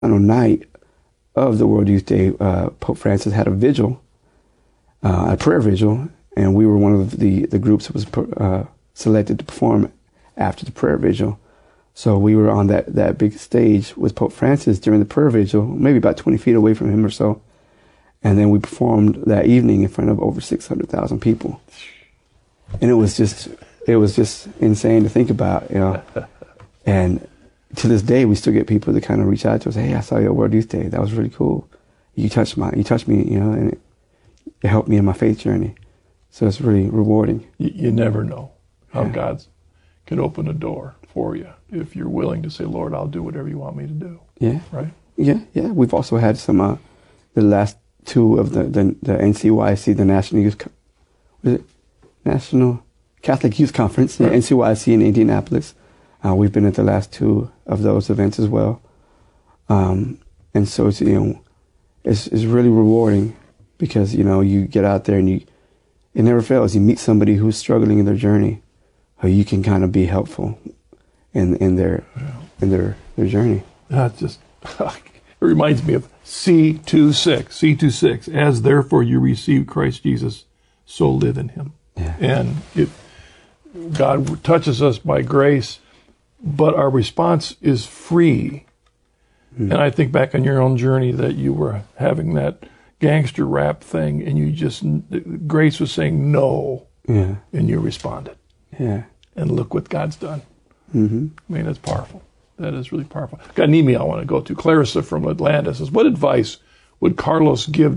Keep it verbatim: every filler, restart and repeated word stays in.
final night of the World Youth Day, uh, Pope Francis had a vigil, uh, a prayer vigil, and we were one of the, the groups that was uh, selected to perform after the prayer vigil. So we were on that, that big stage with Pope Francis during the prayer vigil, maybe about twenty feet away from him or so. And then we performed that evening in front of over six hundred thousand people. And it was just, it was just insane to think about, you know. And to this day, we still get people that kind of reach out to us, hey, I saw you at World Youth Day. That was really cool. You touched my, you touched me, you know, and it, it helped me in my faith journey. So it's really rewarding. You, you never know how yeah. God can open a door for you if you're willing to say, Lord, I'll do whatever you want me to do. Yeah. Right? Yeah, yeah. We've also had some, uh, the last two of the, the, the N C Y C, the National Youth, was it National Catholic Youth Conference, right. the N C Y C in Indianapolis. Uh, we've been at the last two of those events as well. Um, and so it's, you know, it's, it's really rewarding because, you know, you get out there and you, it never fails. You meet somebody who's struggling in their journey, who you can kind of be helpful in, in their, yeah. in their, their journey. That just, it reminds me of C twenty-six, C twenty-six, as therefore you receive Christ Jesus, so live in him. Yeah. And if God touches us by grace, but our response is free. Mm. And I think back on your own journey that you were having that gangster rap thing and you just, grace was saying no. Yeah. And you responded. Yeah. And look what God's done. Mm-hmm. I mean, that's powerful. That is really powerful. Got an email I want to go to. Clarissa from Atlanta says, what advice would Carlos give